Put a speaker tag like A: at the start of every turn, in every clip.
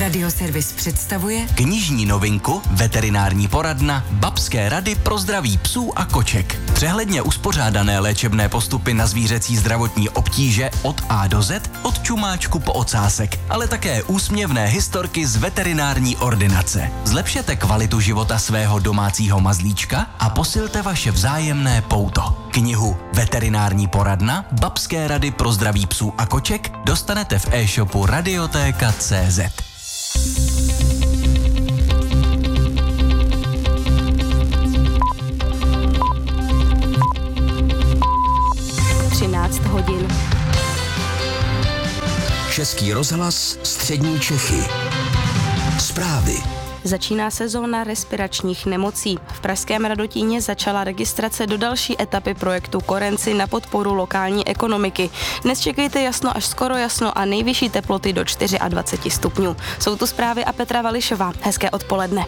A: Radioservis představuje
B: knižní novinku Veterinární poradna Babské rady pro zdraví psů a koček. Přehledně uspořádané léčebné postupy na zvířecí zdravotní obtíže od A do Z, od čumáčku po ocásek, ale také úsměvné historky z veterinární ordinace. Zlepšete kvalitu života svého domácího mazlíčka a posilte vaše vzájemné pouto. Knihu Veterinární poradna Babské rady pro zdraví psů a koček dostanete v e-shopu Radiotéka.cz.
C: hodin.
D: Český rozhlas, střední Čechy. Zprávy.
C: Začíná sezóna respiračních nemocí. V pražském Radotíně začala registrace do další etapy projektu Korenci na podporu lokální ekonomiky. Dnes čekejte jasno až skoro jasno a nejvyšší teploty do 24 stupňů. Jsou tu zprávy a Petra Vališová. Hezké odpoledne.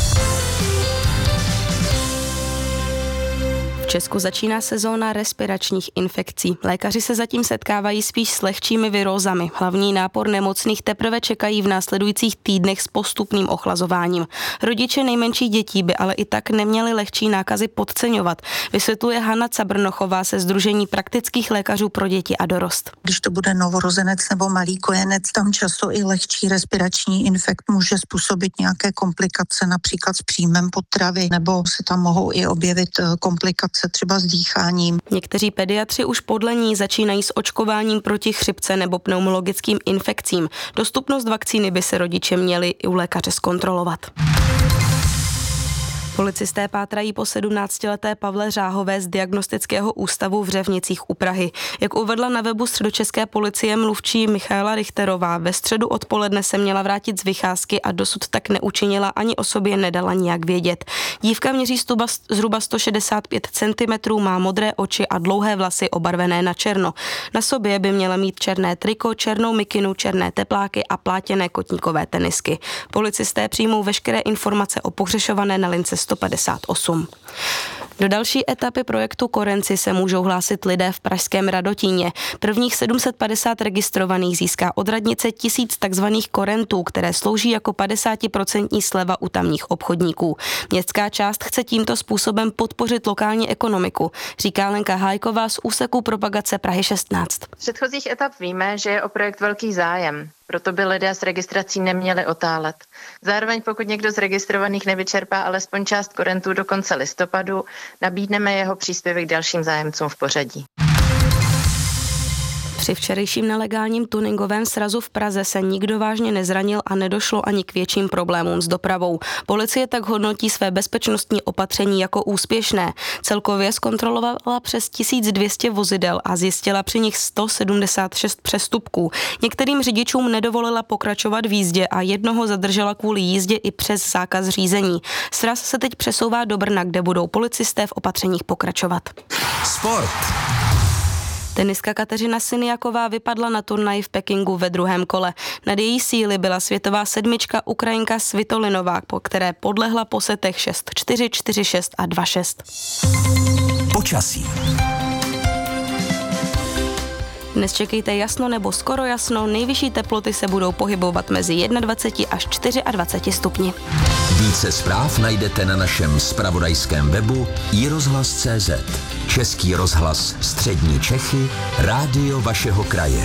C: V Česku začíná sezóna respiračních infekcí. Lékaři se zatím setkávají spíš s lehčími virózami. Hlavní nápor nemocných teprve čekají v následujících týdnech s postupným ochlazováním. Rodiče nejmenších dětí by ale i tak neměli lehčí nákazy podceňovat, vysvětluje Hana Cabrnochová ze Sdružení praktických lékařů pro děti a dorost.
E: Když to bude novorozenec nebo malý kojenec, tam často i lehčí respirační infekt může způsobit nějaké komplikace, například s příjmem potravy, nebo se tam mohou i objevit komplikace třeba s dýcháním.
C: Někteří pediatři už podle ní začínají s očkováním proti chřipce nebo pneumologickým infekcím. Dostupnost vakcíny by se rodiče měli i u lékaře zkontrolovat. Policisté pátrají po 17leté Pavle Řáhové z diagnostického ústavu v Řevnicích u Prahy. Jak uvedla na webu středočeské policie mluvčí Michaela Richterová, ve středu odpoledne se měla vrátit z vycházky a dosud tak neučinila, ani o sobě nedala nijak vědět. Dívka měří zhruba 165 cm, má modré oči a dlouhé vlasy obarvené na černo. Na sobě by měla mít černé triko, černou mikinu, černé tepláky a plátěné kotníkové tenisky. Policisté přijmou veškeré informace o pohřešované na lince 158. Do další etapy projektu Korenci se můžou hlásit lidé v pražském Radotíně. Prvních 750 registrovaných získá od radnice 1000 takzvaných korentů, které slouží jako 50% sleva u tamních obchodníků. Městská část chce tímto způsobem podpořit lokální ekonomiku, říká Lenka Hájková z úseku propagace Prahy 16.
F: Z předchozích etap víme, že je o projekt velký zájem. Proto by lidé s registrací neměli otálet. Zároveň pokud někdo z registrovaných nevyčerpá alespoň část korentů do konce listopadu, nabídneme jeho příspěvek dalším zájemcům v pořadí.
C: Při včerejším nelegálním tuningovém srazu v Praze se nikdo vážně nezranil a nedošlo ani k větším problémům s dopravou. Policie tak hodnotí své bezpečnostní opatření jako úspěšné. Celkově zkontrolovala přes 1200 vozidel a zjistila při nich 176 přestupků. Některým řidičům nedovolila pokračovat v jízdě a jednoho zadržela kvůli jízdě i přes zákaz řízení. Sraz se teď přesouvá do Brna, kde budou policisté v opatřeních pokračovat.
D: Sport.
C: Tenistka Kateřina Siniaková vypadla na turnaji v Pekingu ve druhém kole. Nad její síly byla světová sedmička Ukrajinka Svitolinová, po které podlehla po setech 6-4, 4-6 a 2-6.
D: Počasí.
C: Dnes čekejte jasno nebo skoro jasno, nejvyšší teploty se budou pohybovat mezi 21 až 24 stupni.
D: Více zpráv najdete na našem zpravodajském webu iRozhlas.cz. Český rozhlas, střední Čechy, rádio vašeho kraje.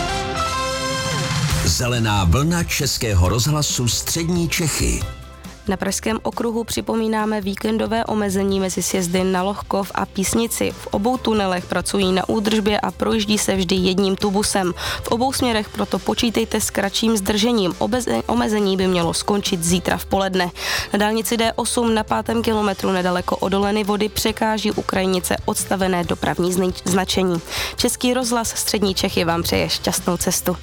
D: Zelená vlna Českého rozhlasu střední Čechy.
C: Na Pražském okruhu připomínáme víkendové omezení mezi sjezdy na Lohkov a Písnici. V obou tunelech pracují na údržbě a projíždí se vždy jedním tubusem. V obou směrech proto počítejte s kratším zdržením. Omezení by mělo skončit zítra v poledne. Na dálnici D8 na 5. kilometru nedaleko od Doleny Vody překáží u krajnice odstavené dopravní značení. Český rozhlas střední Čechy vám přeje šťastnou cestu.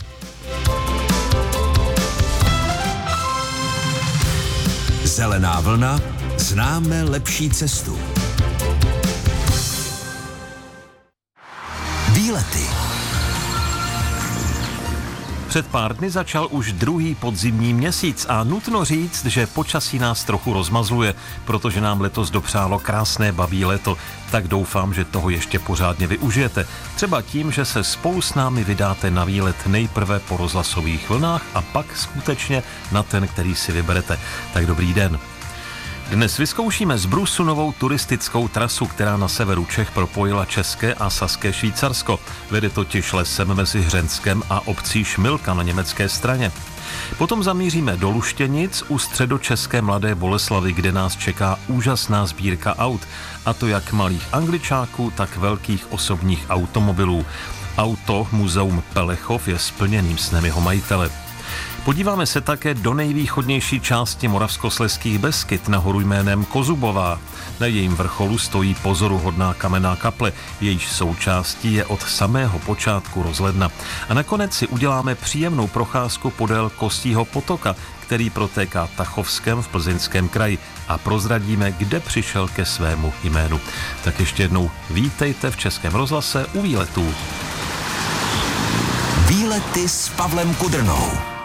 D: Zelená vlna, známe lepší cestu. Výlety.
G: Před pár dny začal už druhý podzimní měsíc a nutno říct, že počasí nás trochu rozmazluje, protože nám letos dopřálo krásné babí léto. Tak doufám, že toho ještě pořádně využijete. Třeba tím, že se spolu s námi vydáte na výlet nejprve po rozhlasových vlnách a pak skutečně na ten, který si vyberete. Tak dobrý den. Dnes vyzkoušíme z Brusu novou turistickou trasu, která na severu Čech propojila České a Saské Švýcarsko. Vede totiž lesem mezi Hřenskem a obcí Šmilka na německé straně. Potom zamíříme do Luštěnic u středočeské Mladé Boleslavi, kde nás čeká úžasná sbírka aut, a to jak malých angličáků, tak velkých osobních automobilů. Auto Muzeum Pelechov je splněným snem jeho majitele. Podíváme se také do nejvýchodnější části Moravskoslezských Beskyd na horu jménem Kozubová. Na jejím vrcholu stojí pozoruhodná kamenná kaple, jejíž součástí je od samého počátku rozhledna. A nakonec si uděláme příjemnou procházku podél Kostího potoka, který protéká Tachovskem v Plzeňském kraji, a prozradíme, kde přišel ke svému jménu. Tak ještě jednou vítejte v Českém rozhlase u výletů.
D: Výlety s Pavlem Kudrnou.